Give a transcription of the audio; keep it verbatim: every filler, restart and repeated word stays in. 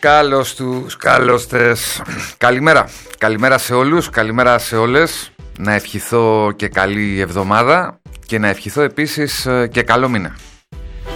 Καλώς τους καλώστες. Καλημέρα. Καλημέρα σε όλους, καλημέρα σε όλες. Να ευχηθώ και καλή εβδομάδα και να ευχηθώ επίσης και καλό μήνα.